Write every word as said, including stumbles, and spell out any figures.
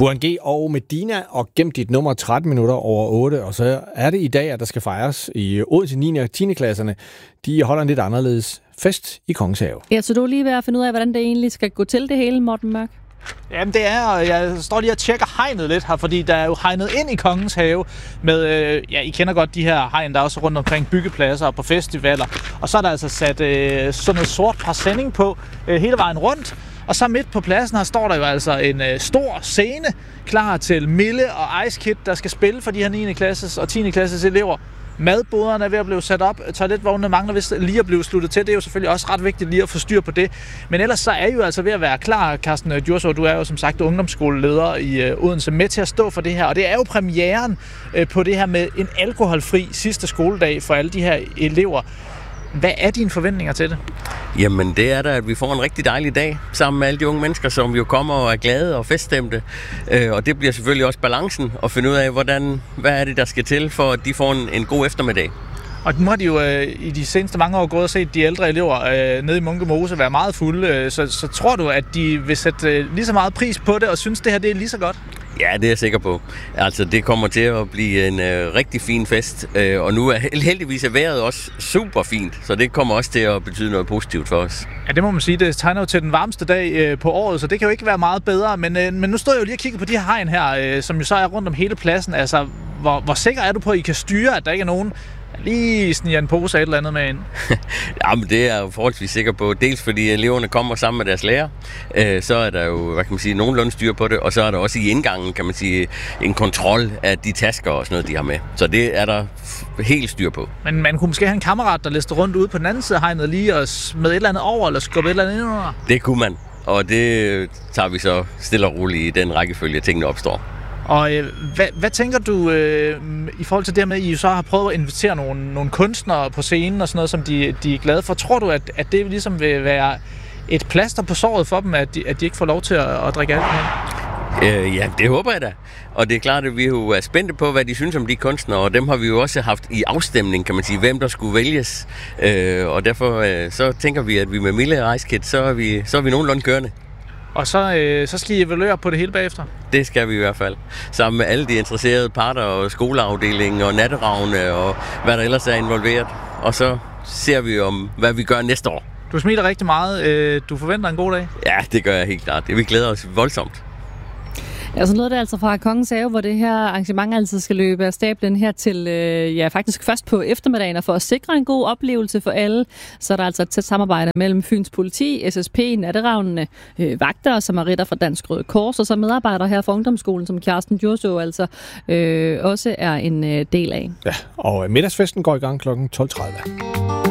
Burhan G og Medina, og gemt dit nummer tretten minutter over otte, og så er det i dag, at der skal fejres i Odense niende og tiende klasserne. De holder en lidt anderledes fest i Kongens Have. Ja, så du er lige ved at finde ud af, hvordan det egentlig skal gå til det hele, Morten Mørk? Jamen det er, jeg står lige og tjekker hegnet lidt her, fordi der er jo hegnet ind i Kongens Have med, øh, ja, I kender godt de her hegn, der er også rundt omkring byggepladser og på festivaler. Og så er der altså sat øh, sådan noget sort præsending på øh, hele vejen rundt. Og så midt på pladsen her står der jo altså en øh, stor scene, klar til Mille og Ice Kid, der skal spille for de her niende klasses og tiende klasses elever. Madboderne er ved at blive sat op, toiletvognene mangler vist lige at blive sluttet til. Det er jo selvfølgelig også ret vigtigt lige at få styr på det. Men ellers så er I jo altså ved at være klar, Carsten Djurså. Du er jo som sagt ungdomsskoleleder i Odense, med til at stå for det her. Og det er jo premieren på det her med en alkoholfri sidste skoledag for alle de her elever. Hvad er dine forventninger til det? Jamen det er da, at vi får en rigtig dejlig dag sammen med alle de unge mennesker, som jo kommer og er glade og feststemte. Øh, og det bliver selvfølgelig også balancen at finde ud af, hvordan, hvad er det, der skal til, for at de får en, en god eftermiddag. Og nu har de jo øh, i de seneste mange år gået og set de ældre elever øh, nede i Munke Mose være meget fulde. Øh, så, så tror du, at de vil sætte øh, lige så meget pris på det og synes, det her det er lige så godt? Ja, det er jeg sikker på. Altså, det kommer til at blive en øh, rigtig fin fest, øh, og nu er heldigvis er vejret også super fint, så det kommer også til at betyde noget positivt for os. Ja, det må man sige. Det tegner jo til den varmeste dag øh, på året, så det kan jo ikke være meget bedre. Men, øh, men nu står jeg jo lige og kigger på de her hegn her, øh, som jo så er rundt om hele pladsen. Altså, hvor, hvor sikker er du på, at I kan styre, at der ikke er nogen lige sniger en pose af et eller andet med ind? Jamen, det er jeg jo forholdsvis sikker på. Dels fordi eleverne kommer sammen med deres lærer, øh, så er der jo, hvad kan man sige, nogenlunde styr på det, og så er der også i indgangen, kan man sige, en kontrol af de tasker og sådan noget, de har med. Så det er der helt styr på. Men man kunne måske have en kammerat, der lister rundt ude på den anden side af hegnet lige og smed et eller andet over, eller skubbe et eller andet ind under? Det kunne man, og det tager vi så stille og roligt i den rækkefølge, tingene opstår. Og øh, hvad, hvad tænker du øh, i forhold til det med, at I så har prøvet at invitere nogle, nogle kunstnere på scenen og sådan noget, som de, de er glade for? Tror du, at, at det ligesom vil være et plaster på såret for dem, at de, at de ikke får lov til at, at drikke alkohol? Øh, ja, det håber jeg da. Og det er klart, at vi jo er spændte på, hvad de synes om de kunstnere, og dem har vi jo også haft i afstemning, kan man sige, hvem der skulle vælges. Øh, og derfor øh, så tænker vi, at vi med Mille og Ice Kid, så er vi, så er vi nogenlunde kørende. Og så, øh, så skal I evaluere på det hele bagefter? Det skal vi i hvert fald. Sammen med alle de interesserede parter og skoleafdelingen og natteravne og hvad der ellers er involveret. Og så ser vi om, hvad vi gør næste år. Du smiler rigtig meget. Du forventer en god dag? Ja, det gør jeg helt klart. Vi glæder os voldsomt. Ja, så lød det altså fra Kongens Have, hvor det her arrangement altså skal løbe af stablen her til, øh, ja, faktisk først på eftermiddagen, og for at sikre en god oplevelse for alle, så er der altså et tæt samarbejde mellem Fyns Politi, S S P, Natteravnene, øh, vagter og samaritter fra Dansk Røde Kors, og så medarbejdere her fra Ungdomsskolen, som Carsten Djurså altså øh, også er en øh, del af. Ja, og middagsfesten går i gang klokken tolv tredive.